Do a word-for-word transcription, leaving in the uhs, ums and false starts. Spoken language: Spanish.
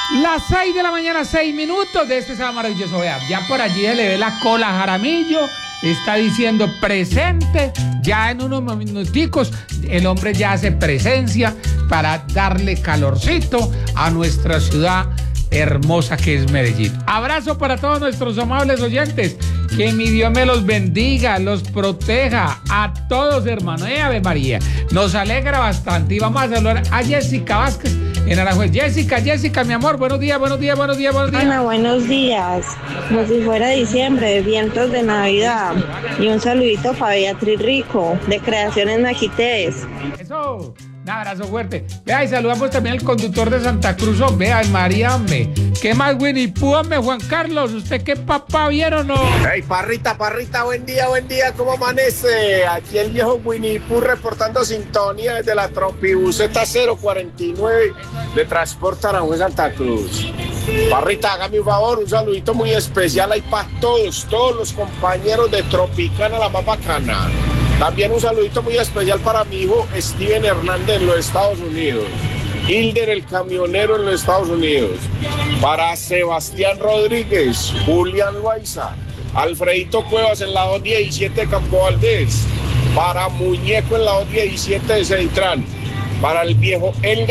Las seis de la mañana, seis minutos de este sábado maravilloso. Vea, ya por allí se le ve la cola a Jaramillo. Está diciendo presente. Ya en unos minuticos el hombre ya hace presencia para darle calorcito a nuestra ciudad hermosa que es Medellín. Abrazo para todos nuestros amables oyentes. Que mi Dios me los bendiga, los proteja a todos, hermano. Eh, Ave María. Nos alegra bastante. Y vamos a saludar a Jessica Vázquez en Aranjuez. Jessica, Jessica, mi amor, buenos días, buenos días, buenos días, buenos días. Ana, buenos días. Como si fuera diciembre, vientos de Navidad. Y un saludito para Beatriz Rico, de Creaciones Maquitees. Eso. Un abrazo fuerte. Vea, y saludamos también al conductor de Santa Cruz. Oh, vea, María, me. ¿Qué más, Winnie Pooh, hombre, Juan Carlos? ¿Usted qué papá vieron o no? Hey, parrita, parrita, buen día, buen día, ¿cómo amanece? Aquí el viejo Winnie Pooh reportando sintonía desde la Tropibuseta cero cuarenta y nueve de Transporte Aranjuez Santa Cruz. Parrita, hágame un favor, un saludito muy especial ahí para todos, todos los compañeros de Tropicana, la más bacana. También un saludito muy especial para mi hijo Steven Hernández en los Estados Unidos. Hilder el camionero en los Estados Unidos. Para Sebastián Rodríguez, Julián Loaiza, Alfredito Cuevas en la dos diecisiete de Campo Valdés. Para Muñeco en la dos diecisiete de Central. Para el viejo El